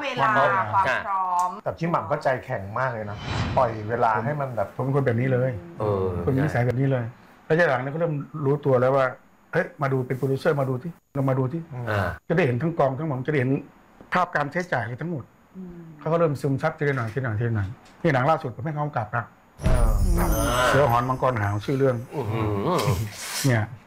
เวลาความพร้อมแต่พี่หม่ำก็ใจแข็งมากเลยนะปล่อยเวลาให้มันแบบผมเป็นคนแบบนี้เลย คนมีนิสัยแบบนี้เลยแล้วหลังนี้ก็เริ่มรู้ตัวแล้วว่าเฮ้ยมาดูเป็นโปรดิวเซอร์มาดูที่เรามาดูที่จะได้เห็นทั้งกองทั้งหมดจะได้เห็นภาพการใช้จ่ายทั้งหมดเขาก็เริ่มซึมซับทีละหน่อยทีละหน่อยทีละหน่อยที่หนังล่าสุดผมให้เขากำกับนะเสือหอนมังกรหาวชื่อเรื่องเนี่ย